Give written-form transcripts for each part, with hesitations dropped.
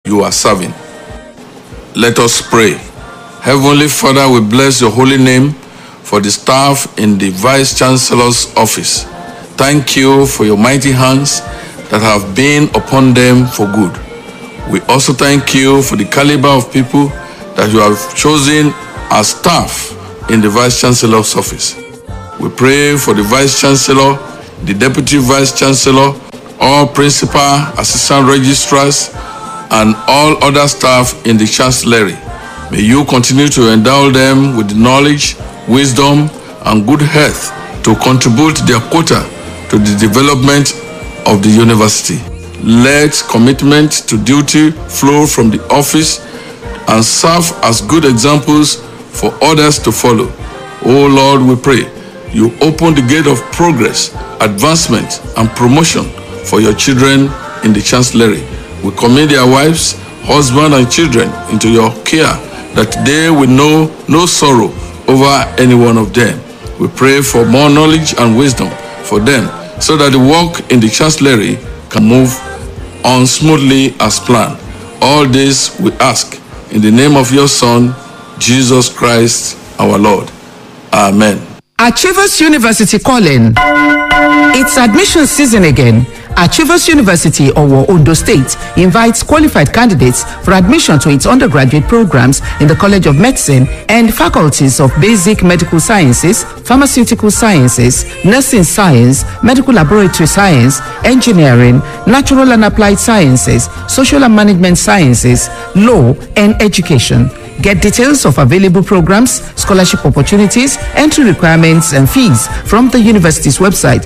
you are serving. Let us pray. Heavenly Father, we bless your holy name for the staff in the Vice Chancellor's office. Thank you for your mighty hands that have been upon them for good. We also thank you for the caliber of people that you have chosen as staff in the Vice Chancellor's office. We pray for the Vice Chancellor, the Deputy Vice Chancellor, all principal, assistant registrars, and all other staff in the Chancellery. May you continue to endow them with knowledge, wisdom, and good health to contribute their quota to the development of the university. Let commitment to duty flow from the office and serve as good examples for others to follow. Oh Lord, we pray you open the gate of progress, advancement, and promotion for your children in the Chancellery. We commit their wives, husbands, and children into your care, that they will know no sorrow over any one of them. We pray for more knowledge and wisdom for them, so that the work in the Chancellery can move on smoothly as planned. All this we ask in the name of your Son, Jesus Christ, our Lord. Amen. Achievers University calling. It's admission season again. Achievers University, Owo, Ondo State, invites qualified candidates for admission to its undergraduate programs in the College of Medicine and faculties of Basic Medical Sciences, Pharmaceutical Sciences, Nursing Science, Medical Laboratory Science, Engineering, Natural and Applied Sciences, Social and Management Sciences, Law, and Education. Get details of available programs, scholarship opportunities, entry requirements, and fees from the university's website,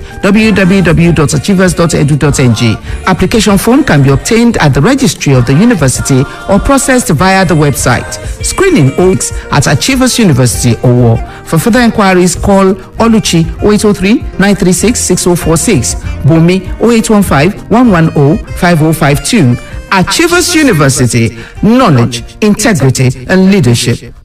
www.achievers.edu.ng. Application form can be obtained at the registry of the university or processed via the website. Screening holds at Achievers University, Owo. For further inquiries, call Oluchi 0803-936-6046, Bumi 0815-110-5052. Achievers University, knowledge, integrity, and leadership.